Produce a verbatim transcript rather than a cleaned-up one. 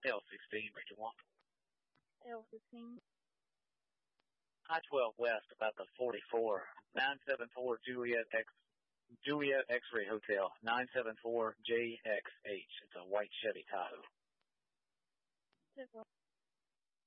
L sixteen, Major one. L fifteen. I twelve West, about the forty-four. nine seven four Juliet X, Juliet X-Ray Hotel. nine seven four J X H. It's a white Chevy Tahoe. Six one.